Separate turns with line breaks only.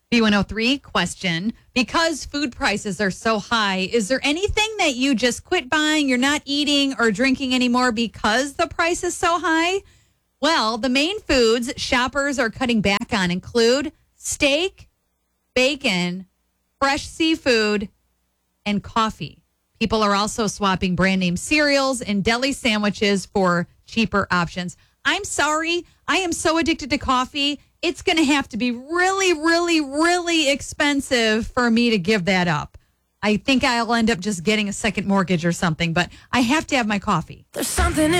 B103 question. Because food prices are so high, is there anything that you just quit buying, you're not eating or drinking anymore because the price is so high? Well, the main foods shoppers are cutting back on include steak, bacon, fresh seafood, and coffee. People are also swapping brand name cereals and deli sandwiches for cheaper options. I'm sorry. I am so addicted to coffee. It's going to have to be really, really, really expensive for me to give that up. I think I'll end up just getting a second mortgage or something, but I have to have my coffee.
There's something